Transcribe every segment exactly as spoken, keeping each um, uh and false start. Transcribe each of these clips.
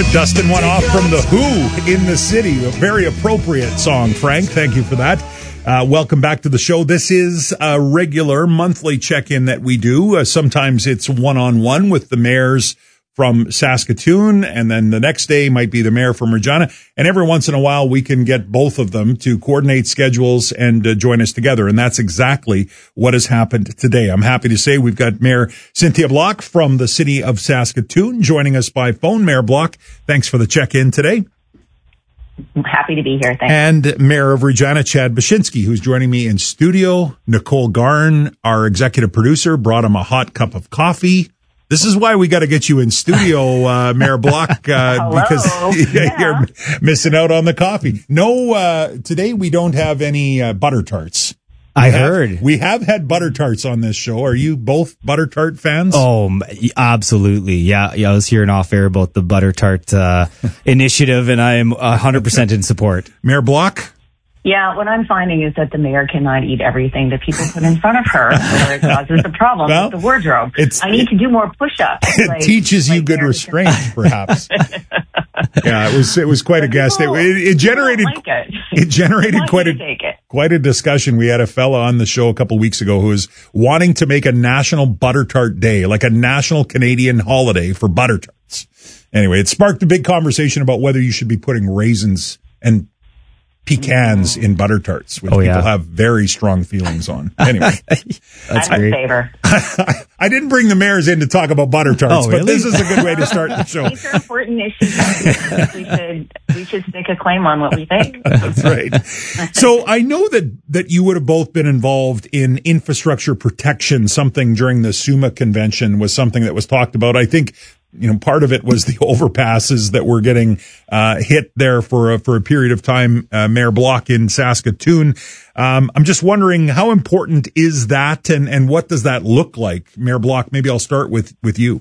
Dustin went off from The Who, In the City. A very appropriate song, Frank. Thank you for that. Uh, welcome back to the show. This is a regular monthly check-in that we do. Uh, sometimes it's one-on-one with the mayors from Saskatoon, and then the next day might be the mayor from Regina. And every once in a while, we can get both of them to coordinate schedules and uh, join us together. And that's exactly what has happened today. I'm happy to say we've got Mayor Cynthia Block from the city of Saskatoon joining us by phone. Mayor Block, thanks for the check-in today. I'm happy to be here. Thanks. And Mayor of Regina, Chad Baczynski, who's joining me in studio. Nicole Garn, our executive producer, brought him a hot cup of coffee. This is why we got to get you in studio, uh, Mayor Block, uh, because yeah. you're missing out on the coffee. No, uh, today we don't have any uh, butter tarts. We I have, heard. We have had butter tarts on this show. Are you both butter tart fans? Oh, absolutely. Yeah, yeah. I was hearing off air about the butter tart uh, initiative, and I am one hundred percent in support. Mayor Block? Yeah, what I'm finding is that the mayor cannot eat everything that people put in front of her, or it causes a problem Well, with the wardrobe. it's- I need to do more push-ups. It like- teaches you like good Mayor restraint, perhaps. Yeah, it was it was quite a guest. It, it, it generated Like it. it generated want quite you a to take it. quite a discussion. We had a fella on the show a couple weeks ago who was wanting to make a national butter tart day, like a national Canadian holiday for butter tarts. Anyway, it sparked a big conversation about whether you should be putting raisins and pecans in butter tarts, which Oh, people yeah. have very strong feelings on. Anyway, That's I'm great. in favor. I didn't bring the mayors in to talk about butter tarts, Oh, but really? this is a good way to start the show. These are important issues. we should we should stick a claim on what we think. That's right. So I know that, that you would have both been involved in infrastructure protection. Something during the SUMA convention was something that was talked about. I think, you know, part of it was the overpasses that were getting uh, hit there for a, for a period of time. Uh, Mayor Block in Saskatoon. Um, I'm just wondering, how important is that, and, and what does that look like? Mayor Block, maybe I'll start with, with you.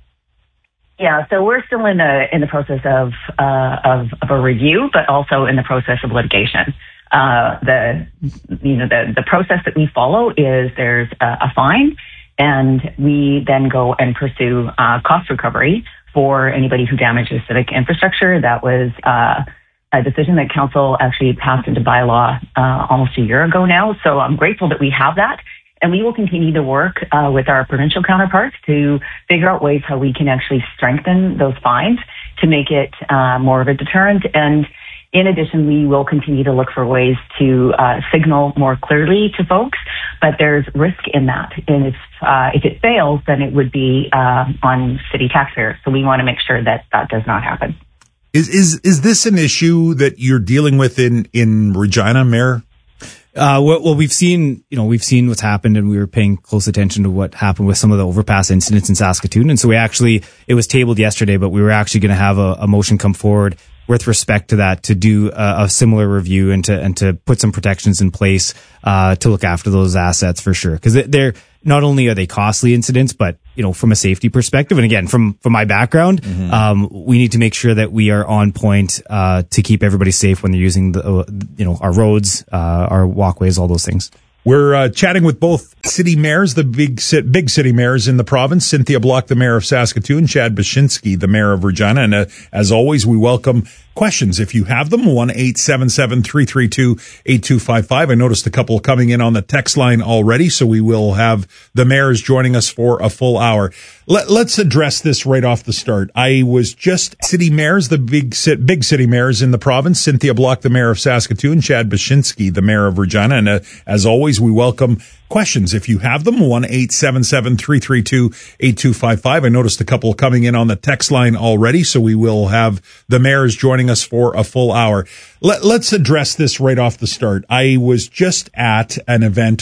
Yeah, so we're still in the in the process of uh, of, of a review, but also in the process of litigation. Uh, the you know the the process that we follow is there's a, a fine, and we then go and pursue uh, cost recovery for anybody who damages civic infrastructure. That was uh, a decision that council actually passed into bylaw uh, almost a year ago now. So I'm grateful that we have that. And we will continue to work uh, with our provincial counterparts to figure out ways how we can actually strengthen those fines to make it uh, more of a deterrent. And in addition, we will continue to look for ways to uh, signal more clearly to folks. But there's risk in that. And if, uh, if it fails, then it would be uh, on city taxpayers. So we want to make sure that that does not happen. Is, is, is this an issue that you're dealing with in, in Regina, Mayor? Uh, well, well, we've seen, you know, we've seen what's happened, and we were paying close attention to what happened with some of the overpass incidents in Saskatoon. And so we actually, it was tabled yesterday, but we were actually going to have a, a motion come forward with respect to that to do a, a similar review and to, and to put some protections in place, uh, to look after those assets for sure. Cause they're, not only are they costly incidents, but, you know, from a safety perspective, and again, from, from my background, mm-hmm. um, we need to make sure that we are on point, uh, to keep everybody safe when they're using the, uh, you know, our roads, uh, our walkways, all those things. We're uh, chatting with both city mayors, the big big city mayors in the province, Cynthia Block, the mayor of Saskatoon, Chad Baczynski, the mayor of Regina. And uh, as always, we welcome questions if you have them. one eight seven seven, three three two, eight two five five. I noticed a couple coming in on the text line already, so we will have the mayors joining us for a full hour. Let, let's address this right off the start. I was just city mayors, the big big city mayors in the province, Cynthia Block, the mayor of Saskatoon, Chad Baczynski, the mayor of Regina. And uh, as always, we welcome questions if you have them. one eight seven seven, three three two, eight two five five. I noticed a couple coming in on the text line already, so we will have the mayors joining us for a full hour. Let, let's address this right off the start. I was just at an event